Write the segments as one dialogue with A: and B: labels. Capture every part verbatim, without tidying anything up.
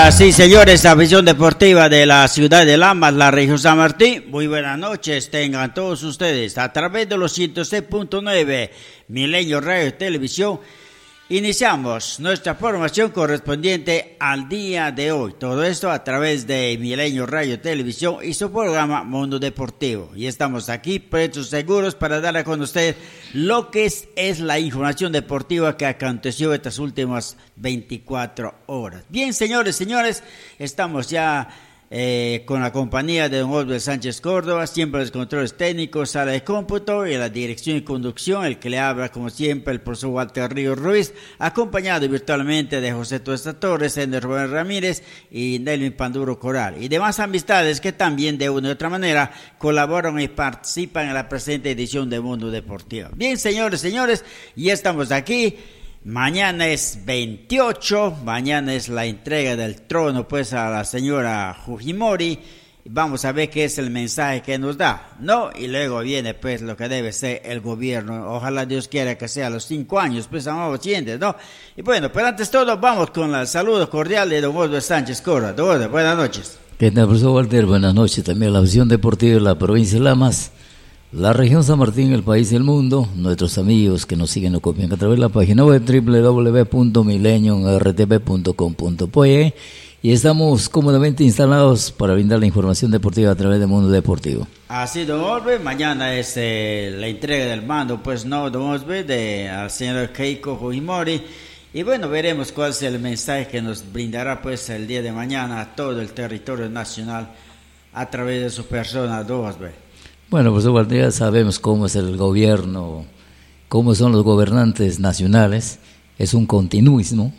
A: Señoras y señores, la visión deportiva de la ciudad de Lamas, la región San Martín. Muy buenas noches, tengan todos ustedes a través de los ciento seis punto nueve Milenio Radio y Televisión. Iniciamos nuestra formación correspondiente al día de hoy. Todo esto a través de Milenio Radio y Televisión y su programa Mundo Deportivo. Y estamos aquí prestos seguros para dar a conocer lo que es, es la información deportiva que aconteció estas últimas veinticuatro horas. Bien, señores, señores, estamos ya eh, con la compañía de don Osvaldo Sánchez Córdoba, siempre los controles técnicos, sala de cómputo y la dirección y conducción, el que le habla como siempre, el profesor Walter Ríos Ruiz, acompañado virtualmente de José Tuesta Torres, Ender Rubén Ramírez y Nelvin Panduro Coral, y demás amistades que también de una u otra manera colaboran y participan en la presente edición de Mundo Deportivo. Bien, señores, señores, ya estamos aquí. Mañana es veintiocho, mañana es la entrega del trono pues a la señora Fujimori. Vamos a ver qué es el mensaje que nos da, ¿no? Y luego viene pues lo que debe ser el gobierno. Ojalá Dios quiera que sea a los cinco años, pues amados oyentes, ¿no? Y bueno, pero antes de todo vamos con el saludo cordial de don Osvaldo Sánchez Córdoba. Don Osvaldo, buenas noches.
B: ¿Qué tal, profesor Walter? Buenas noches también a la visión deportiva de la provincia de Lamas, la región San Martín, el país y el mundo, nuestros amigos que nos siguen o copian a través de la página web doble u doble u doble u punto millennium r t v punto com punto p e y estamos cómodamente instalados para brindar la información deportiva a través del Mundo Deportivo.
A: Así, don Osvaldo, mañana es eh, la entrega del mando, pues no, don Osvaldo, de al señor Keiko Fujimori. Y bueno, veremos cuál es el mensaje que nos brindará pues el día de mañana a todo el territorio nacional a través de su persona, don Osvaldo.
B: Bueno, pues ya sabemos cómo es el gobierno, cómo son los gobernantes nacionales. Es un continuismo,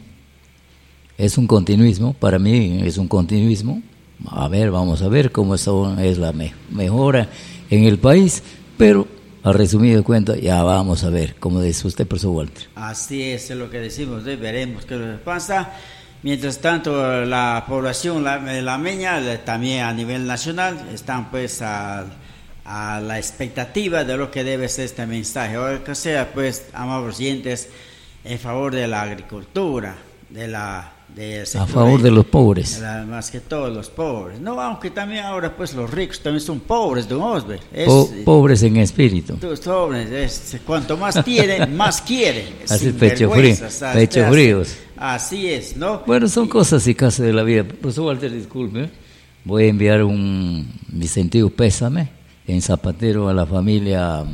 B: es un continuismo, para mí es un continuismo. A ver, vamos a ver cómo eso es la me- mejora en el país, pero a resumido cuenta, ya vamos a ver, como dice usted, profesor Walter.
A: Así es, es lo que decimos, ¿eh? Veremos qué nos pasa. Mientras tanto, la población la, lameña, también a nivel nacional, están pues a... a la expectativa de lo que debe ser este mensaje, o que sea pues, amables oyentes, en favor de la agricultura, de la de
B: a favor de los pobres,
A: de la, más que todos los pobres, no, aunque también ahora pues los ricos también son pobres, don Osvaldo.
B: Po- pobres en espíritu.
A: Los pobres, es, cuanto más tienen, más quieren.
B: Así pecho frío, pecho fríos.
A: Así es, ¿no?
B: Bueno, son cosas y casos de la vida. Profesor Walter, disculpe, voy a enviar un mi sentido pésame en Zapatero a la familia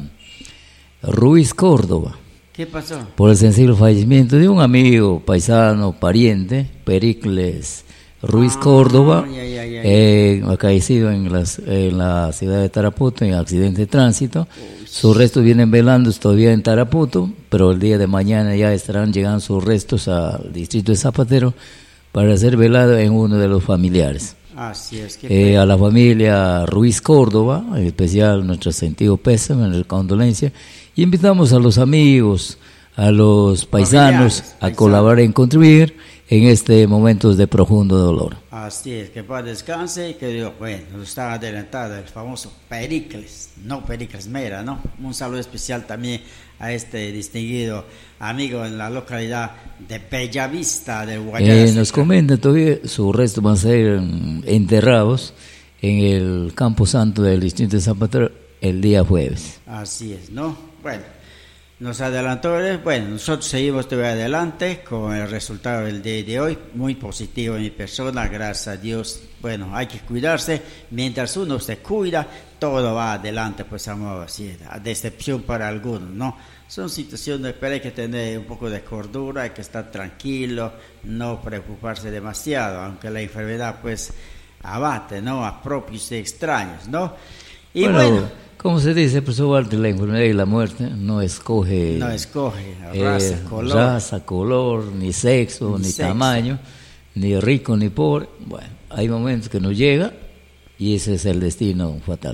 B: Ruiz Córdoba.
A: ¿Qué pasó?
B: Por el sensible fallecimiento de un amigo, paisano, pariente, Pericles Ruiz ah, Córdoba, ya, ya, ya, ya. Eh, acaecido en, las, en la ciudad de Tarapoto en accidente de tránsito. Uy. Sus restos vienen velando todavía en Tarapoto, pero el día de mañana ya estarán llegando sus restos al distrito de Zapatero para ser velado en uno de los familiares.
A: Así es que
B: eh, a la familia Ruiz Córdoba, en especial nuestro sentido pésame, nuestra condolencia, y invitamos a los amigos, a los paisanos a paisanos. colaborar en contribuir en este momentos de profundo dolor.
A: Así es, que para descanse y que Dios, bueno, nos está adelantado el famoso Pericles, no Pericles Mera, ¿no? Un saludo especial también a este distinguido amigo en la localidad de Bellavista de Guayana.
B: Eh, nos comenta todavía sus restos van a ser enterrados en el Campo Santo del distrito de Zapatero el día jueves.
A: Así es, ¿no? Bueno, nos adelantó, bueno, nosotros seguimos todavía adelante con el resultado del día de hoy, muy positivo en mi persona, gracias a Dios. Bueno, hay que cuidarse, mientras uno se cuida, todo va adelante, pues amor, así, a decepción para algunos, ¿no? Son situaciones, pero hay que tener un poco de cordura, hay que estar tranquilo, no preocuparse demasiado, aunque la enfermedad pues abate, ¿no? A propios y extraños, ¿no? Y
B: bueno,
A: bueno,
B: como se dice, profesor Walter, la enfermedad y la muerte no escoge,
A: no escoge
B: eh,
A: raza, color,
B: raza, color, ni sexo, ni, ni sexo. tamaño, ni rico ni pobre. Bueno, hay momentos que nos llega y ese es el destino fatal.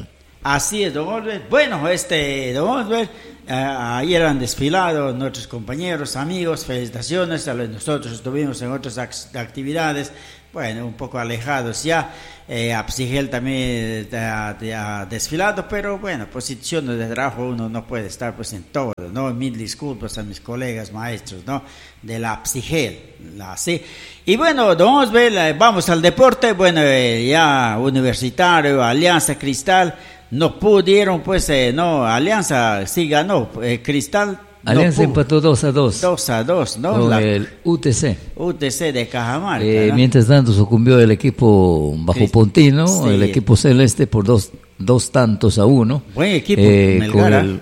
A: Así es, don Oliver. Bueno, este, don Oliver, uh, ayer han desfilado nuestros compañeros, amigos, felicitaciones. Nosotros estuvimos en otras actividades, bueno, un poco alejados ya. Eh, Apsigel también ha, ha desfilado, pero bueno, posiciones de trabajo uno no puede estar pues en todo, ¿no? Mil disculpas a mis colegas maestros, ¿no? De la Apsigel, la sí. Y bueno, vamos a ver, vamos al deporte, bueno, eh, ya Universitario, Alianza, Cristal, no pudieron, pues, eh, no, Alianza sí ganó, eh, Cristal.
B: Alianza
A: no
B: empató dos a dos.
A: dos a dos, ¿no?
B: Con
A: la,
B: el U T C.
A: U T C de Cajamarca.
B: Eh,
A: ¿no?
B: Mientras tanto sucumbió el equipo Bajo Pontino, sí. El equipo celeste por dos, dos tantos a uno.
A: Buen equipo,
B: eh,
A: Melgar.
B: Con el,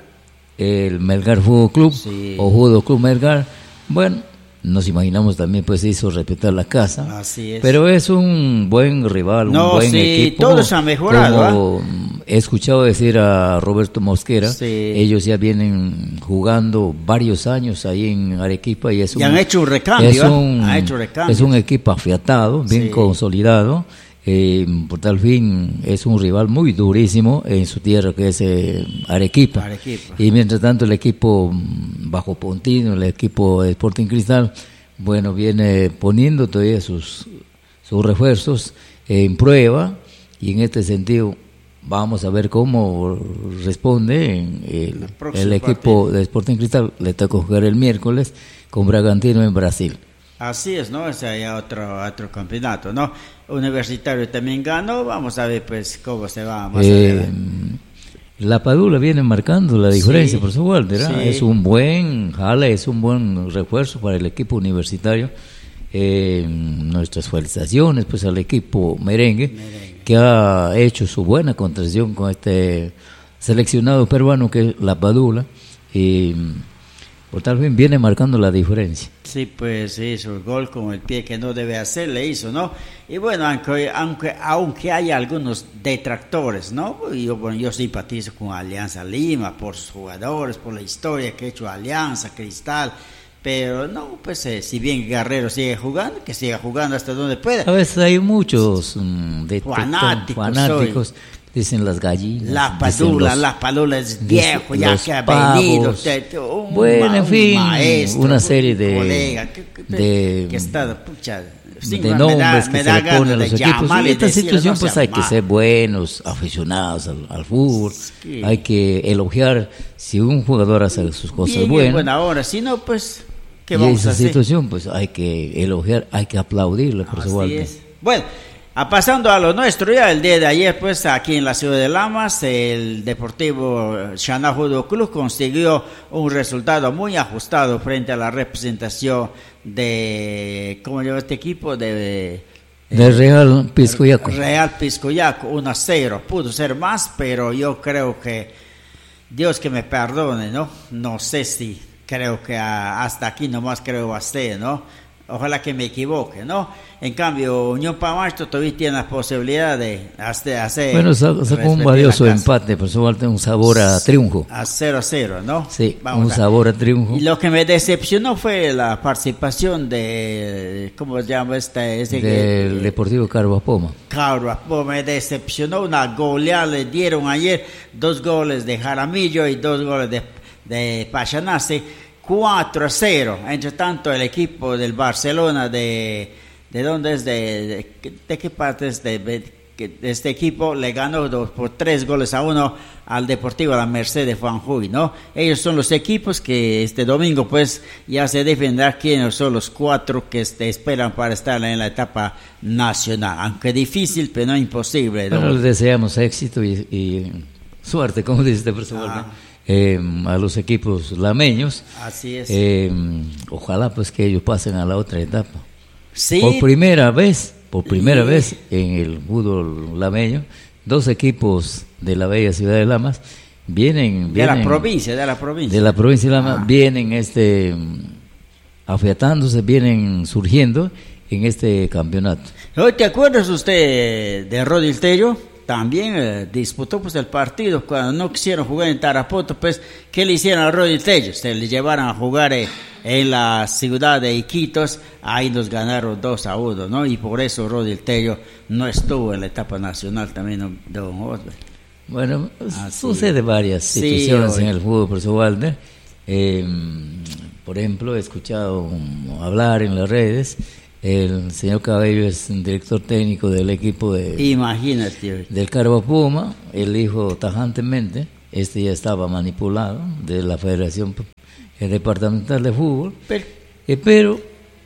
B: el Melgar Fútbol Club, sí. O Judo Club Melgar. Bueno, nos imaginamos también pues hizo respetar la casa.
A: Así es.
B: Pero es un buen rival,
A: no,
B: un buen
A: sí,
B: equipo.
A: Todos han mejorado.
B: Como, ¿eh? He escuchado decir a Roberto Mosquera,
A: sí.
B: Ellos ya vienen jugando varios años ahí en Arequipa y es
A: y
B: un,
A: han hecho un recambio,
B: es un,
A: han hecho recambio.
B: Es un equipo afiatado, bien sí. consolidado, eh, por tal fin es un rival muy durísimo en su tierra que es eh, Arequipa.
A: Arequipa.
B: Y mientras tanto el equipo Bajo Pontino, el equipo Sporting Cristal, bueno, viene poniendo todavía sus, sus refuerzos en prueba y en este sentido vamos a ver cómo responde el, el equipo de Sporting Cristal. Le toca jugar el miércoles con Bragantino en Brasil.
A: Así es, ¿no? Ese ya otro otro campeonato, ¿no? Universitario también ganó. Vamos a ver, pues, cómo se va más
B: eh,
A: adelante.
B: La Padula viene marcando la diferencia, sí, por su Walter, ¿eh?
A: Sí.
B: Es un buen jale, es un buen refuerzo para el equipo universitario. Eh, nuestras felicitaciones pues al equipo merengue, merengue que ha hecho su buena contratación con este seleccionado peruano que es La Padula y por tal vez viene marcando la diferencia.
A: Sí, pues hizo el gol con el pie que no debe hacer, le hizo, ¿no? Y bueno, aunque aunque aunque hay algunos detractores, ¿no? Yo, bueno, yo simpatizo con Alianza Lima por sus jugadores, por la historia que ha hecho Alianza, Cristal. Pero no, pues eh, si bien Guerrero sigue jugando, que siga jugando hasta donde pueda.
B: A veces hay muchos um, de
A: fanáticos,
B: fanáticos soy. Dicen las gallinas.
A: La Padula, la Padula es viejo, ya que ha
B: pavos,
A: venido. Usted, un,
B: bueno, en fin,
A: maestro,
B: una serie de,
A: colega, que, que,
B: de,
A: que está, pucha,
B: de nombres que se le ponen a los equipos. En esta situación,
A: no
B: pues hay mal. que ser buenos, aficionados al, al fútbol. Sí. Hay que elogiar si un jugador hace sus cosas
A: bien,
B: buenas.
A: Bueno, ahora, si no, pues.
B: Y en esa situación pues hay que elogiar, hay que aplaudirle por su parte.
A: Bueno, a pasando a lo nuestro ya el día de ayer pues aquí en la ciudad de Lamas el Deportivo Xaná Judo Club consiguió un resultado muy ajustado frente a la representación de ¿cómo se llama este equipo? de
B: de Real Piscoyaco.
A: Real Piscoyaco uno a cero, pudo ser más, pero yo creo que Dios que me perdone, ¿no? No sé si creo que hasta aquí nomás creo va a ser, ¿no? Ojalá que me equivoque, ¿no? En cambio, Unión Pamacho todavía tiene la posibilidad de hacer... hacer
B: bueno, sacó un valioso empate, por eso un sabor a triunfo.
A: A cero a cero, ¿no?
B: Sí, Vamos un a... sabor a triunfo.
A: Y lo que me decepcionó fue la participación de... ¿Cómo se llama este? este
B: Del
A: que,
B: Deportivo Carvapoma.
A: Carvapoma, me decepcionó una goleada, le dieron ayer dos goles de Jaramillo y dos goles de... de Pachanace, cuatro a cero. Entre tanto, el equipo del Barcelona, de ¿de dónde es? ¿De, de, de qué parte es? De, de, de este equipo le ganó dos, por tres goles a uno al Deportivo La Merced de Juanjuy, ¿no? Ellos son los equipos que este domingo, pues, ya se defenderá quiénes son los cuatro que este, esperan para estar en la etapa nacional. Aunque difícil, pero no imposible, ¿no?
B: Bueno, les deseamos éxito y, y suerte, como dice este profesor. Ah. Eh, a los equipos lameños.
A: Así es.
B: Eh, ojalá pues que ellos pasen a la otra etapa.
A: Sí.
B: Por primera vez, por primera sí. vez en el fútbol lameño, dos equipos de la bella ciudad de Lamas vienen, vienen
A: de la provincia, de la provincia,
B: de la provincia de Lamas, ah. vienen este afiatándose, vienen surgiendo en este campeonato.
A: ¿Te acuerdas usted de Rodil Tello? También eh, disputó pues el partido cuando no quisieron jugar en Tarapoto, pues ¿qué le hicieron a Rodil Tello? Se le llevaron a jugar eh, en la ciudad de Iquitos, ahí nos ganaron dos a uno, ¿no? Y por eso Rodil Tello no estuvo en la etapa nacional también, don Osvaldo.
B: Bueno,
A: Ah,
B: sucede
A: sí.
B: varias
A: Sí,
B: situaciones
A: hoy.
B: en el fútbol, profesor Walter. Eh, por ejemplo, he escuchado um, hablar en las redes, el señor Cabello es un director técnico del equipo de,
A: Imagínate.
B: del Carva Puma. Él dijo tajantemente, este ya estaba manipulado de la Federación Departamental de Fútbol,
A: Pero,
B: eh, pero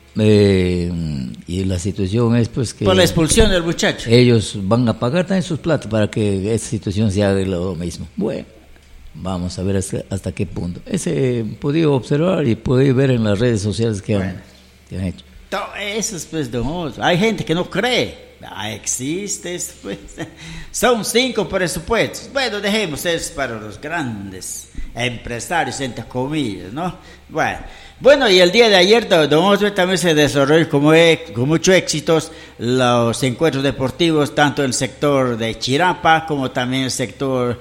B: eh, y la situación es pues que
A: por la expulsión del muchacho.
B: ellos van a pagar también sus platos para que esta situación se haga lo mismo. Bueno, vamos a ver hasta, hasta qué punto. Ese he podido observar y podido ver en las redes sociales que,
A: Bueno.
B: han, que han hecho.
A: To- Eso es pues de nosotros. Hay gente que no cree. Ah, existe, es, pues, son cinco presupuestos. Bueno, dejemos eso para los grandes empresarios, entre comillas, ¿no? Bueno, bueno y el día de ayer, don don Osvaldo, también se desarrolló como e- con muchos éxitos los encuentros deportivos, tanto en el sector de Chirapa como también el sector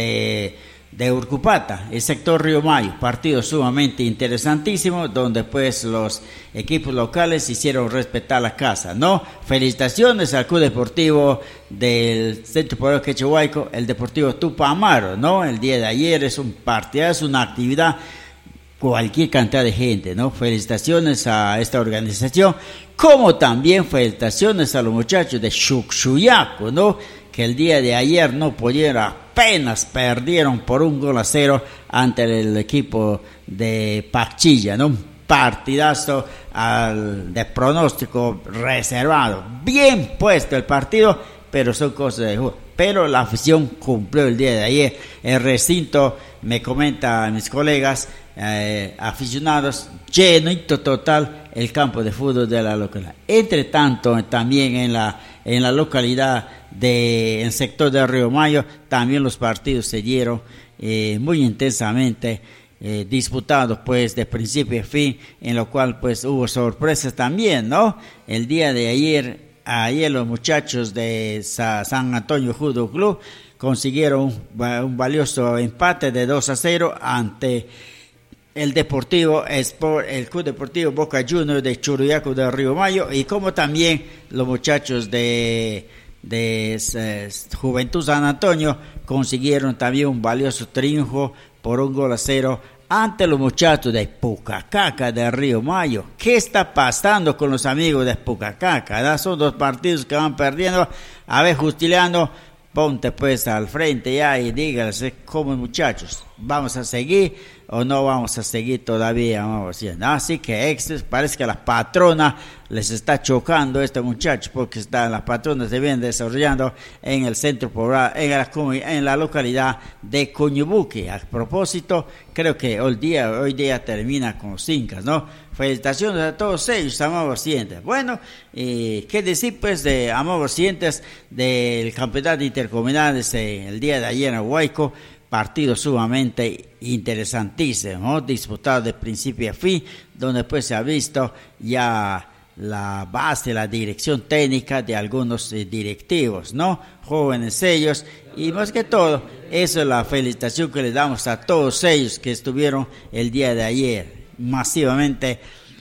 A: de de Urcupata, el sector Río Mayo, partido sumamente interesantísimo, donde pues los equipos locales hicieron respetar la casa, ¿no? Felicitaciones al Club Deportivo del Centro Poblado Quechahuayco, el Deportivo Tupamaro, ¿no? El día de ayer es un partidazo, una actividad, cualquier cantidad de gente, ¿no? Felicitaciones a esta organización, como también felicitaciones a los muchachos de Xuxuyaco, ¿no? Que el día de ayer no pudieron, apenas perdieron por un gol a cero ante el equipo de Pachilla, ¿no? Un partidazo al, de pronóstico reservado, bien puesto el partido, pero son cosas de juego. Pero la afición cumplió el día de ayer. El recinto, me comentan mis colegas eh, aficionados, llenito total el campo de fútbol de la localidad. Entre tanto, también en la en la localidad de en el sector de Río Mayo, también los partidos se dieron eh, muy intensamente, eh, disputados pues de principio a fin, en lo cual pues hubo sorpresas también, ¿no? El día de ayer, ayer los muchachos de Sa- San Antonio Judo Club consiguieron un, un valioso empate de dos a cero ante el Deportivo Sport, el Club Deportivo Boca Juniors de Churuyaco de Río Mayo, y como también los muchachos de, de eh, Juventud San Antonio consiguieron también un valioso triunfo por un gol a cero ante los muchachos de Pucacaca de Río Mayo. ¿Qué está pasando con los amigos de Pucacaca? ¿Verdad? Son dos partidos que van perdiendo. A ver, Justiliano, ponte pues al frente ya y dígales cómo, muchachos, ¿vamos a seguir o no vamos a seguir todavía? Vamos a Así que ex, parece que la patrona les está chocando a estos muchachos, porque están, las patronas se vienen desarrollando en el centro poblado, en la, en la localidad de Coñubuque. A propósito, creo que hoy día, hoy día termina con los incas, ¿no? Felicitaciones a todos ellos, amados oyentes. Bueno, eh, qué decir pues de amados oyentes del campeonato intercomunal este, el día de ayer en Huayco. Partido sumamente interesantísimo, ¿no? Disputado de principio a fin, donde pues se ha visto ya la base, la dirección técnica de algunos eh, directivos, ¿no? Jóvenes ellos, y más que todo, eso es la felicitación que le damos a todos ellos que estuvieron el día de ayer, masivamente,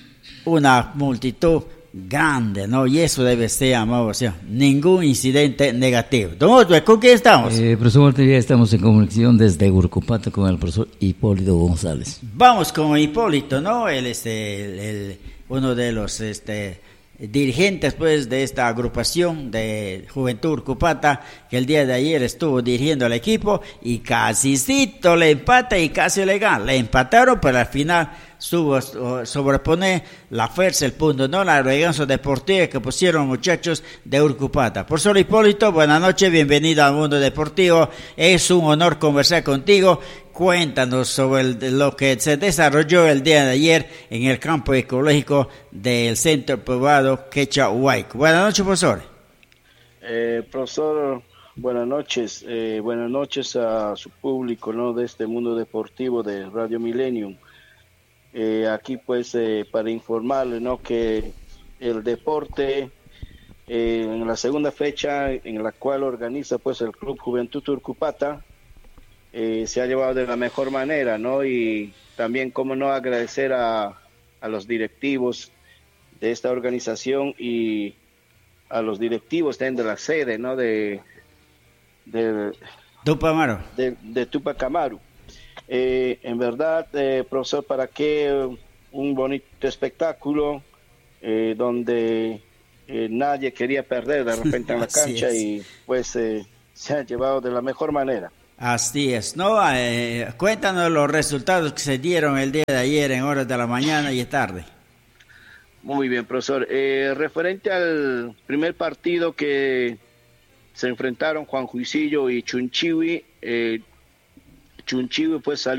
A: una multitud grande, ¿no? Y eso debe ser, amado, o sea, ningún incidente negativo. Don Osvaldo, ¿con quién estamos?
B: Eh, profesor Walter, ya estamos en comunicación desde Urcupata con el profesor Hipólito González.
A: Vamos con Hipólito, ¿no? Él es el, el, uno de los este, dirigentes pues de esta agrupación de Juventud Urcupata, que el día de ayer estuvo dirigiendo al equipo y casicito le empata y casi le gana. Le empataron, pero al final subo sobreponer la fuerza, el punto, no la elegancia deportiva que pusieron los muchachos de Urcupata. Profesor Hipólito, buenas noches, bienvenido al mundo deportivo. Es un honor conversar contigo. Cuéntanos sobre el, lo que se desarrolló el día de ayer en el campo ecológico del Centro Poblado Quechahuayco. Buenas noches, profesor.
C: Eh, profesor, buenas noches. Eh, buenas noches a su público, ¿no? De este mundo deportivo de Radio Millennium. Eh, aquí pues eh, para informarle, ¿no? Que el deporte eh, en la segunda fecha en la cual organiza pues el Club Juventud Urcupata eh, se ha llevado de la mejor manera, ¿no? Y también cómo no agradecer a, a los directivos de esta organización y a los directivos también de la sede, ¿no? De, de
A: Tupac Amaru.
C: De, de Tupac Amaru. Eh, en verdad, eh, profesor, ¿para qué un bonito espectáculo eh, donde eh, nadie quería perder de repente en la cancha y pues eh, se ha llevado de la mejor manera?
A: Así es, ¿no? Eh, cuéntanos los resultados que se dieron el día de ayer en horas de la mañana y tarde.
C: Muy bien, profesor. Eh, referente al primer partido que se enfrentaron Juan Juicillo y Chunchiwi, eh, Chunchiwi pues salió